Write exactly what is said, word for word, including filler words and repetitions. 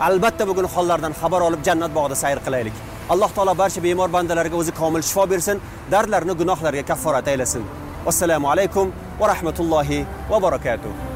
albatta bugun hollardan xabar olib jannat bog'ida sayr qilaylik. Alloh taolo barcha bemor bandalarga o'zi komil shifo bersin, dardlarini, gunohlarga kafforat aylasin. Assalomu alaykum va rahmatullohi va barakatuh.